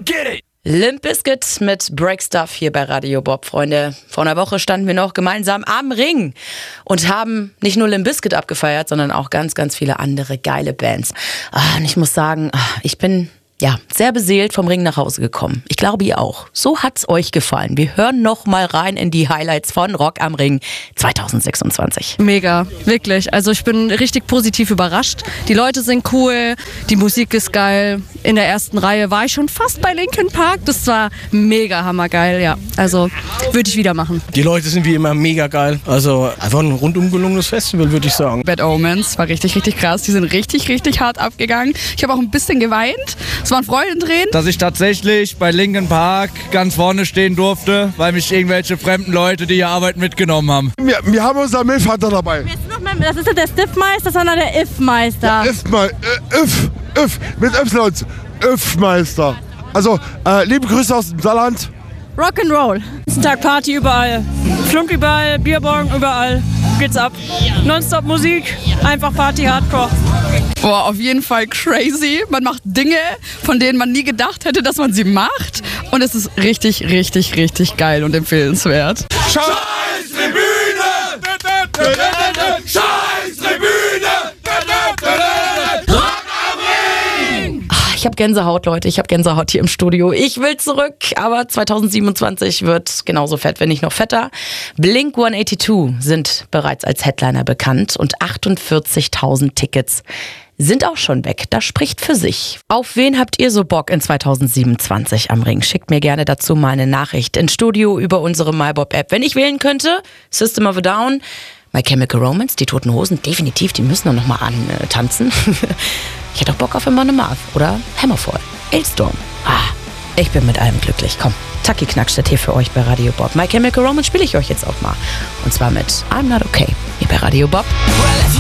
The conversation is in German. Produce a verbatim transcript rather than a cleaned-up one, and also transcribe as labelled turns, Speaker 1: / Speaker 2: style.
Speaker 1: get it!
Speaker 2: Limp Bizkit mit Break Stuff hier bei Radio Bob, Freunde. Vor einer Woche standen wir noch gemeinsam am Ring und haben nicht nur Limp Bizkit abgefeiert, sondern auch ganz, ganz viele andere geile Bands. Ah, und ich muss sagen, ich bin ja sehr beseelt vom Ring nach Hause gekommen. Ich glaube, ihr auch. So hat's euch gefallen. Wir hören noch mal rein in die Highlights von Rock am Ring zwanzig sechsundzwanzig.
Speaker 3: Mega, wirklich. Also ich bin richtig positiv überrascht. Die Leute sind cool, die Musik ist geil. In der ersten Reihe war ich schon fast bei Linkin Park. Das war mega hammergeil, ja. Also würde ich wieder machen.
Speaker 4: Die Leute sind wie immer mega geil. Also einfach ein rundum gelungenes Festival, würde ich sagen.
Speaker 5: Bad Omens war richtig, richtig krass. Die sind richtig, richtig hart abgegangen. Ich habe auch ein bisschen geweint. Es waren Freudentränen.
Speaker 6: Dass ich tatsächlich bei Linkin Park ganz vorne stehen durfte, weil mich irgendwelche fremden Leute die hier Arbeit mitgenommen haben.
Speaker 7: Wir, wir haben unseren Milchvater dabei.
Speaker 8: Das ist der Stiffmeister, sondern der If-Meister.
Speaker 7: Der If-Meister. Äh, If, If, mit Y. If-Meister. Also, äh, liebe Grüße aus dem Saarland.
Speaker 8: Rock'n'Roll.
Speaker 9: Tag Party überall. Flunk überall, Bierborgen überall. Geht's ab. Nonstop Musik, einfach Party, Hardcore.
Speaker 5: Boah, auf jeden Fall crazy. Man macht Dinge, von denen man nie gedacht hätte, dass man sie macht. Und es ist richtig, richtig, richtig geil und empfehlenswert.
Speaker 1: Scheiß Tribüne! Scheiß Tribüne! Rock am Ring!
Speaker 2: Ich habe Gänsehaut, Leute. Ich habe Gänsehaut hier im Studio. Ich will zurück, aber zwanzig siebenundzwanzig wird genauso fett, wenn nicht noch fetter. Blink hundertzweiundachtzig sind bereits als Headliner bekannt und achtundvierzigtausend Tickets sind auch schon weg. Das spricht für sich. Auf wen habt ihr so Bock in zwanzig siebenundzwanzig am Ring? Schickt mir gerne dazu mal eine Nachricht ins Studio über unsere MyBob-App. Wenn ich wählen könnte, System of a Down, My Chemical Romance, die Toten Hosen, definitiv, die müssen doch noch mal antanzen. Ich hätte auch Bock auf Amon Amarth oder Hammerfall, Hailstorm. Ah, ich bin mit allem glücklich. Komm, Taki Knackstedt hier für euch bei Radio Bob. My Chemical Romance spiele ich euch jetzt auch mal. Und zwar mit I'm Not Okay hier bei Radio Bob.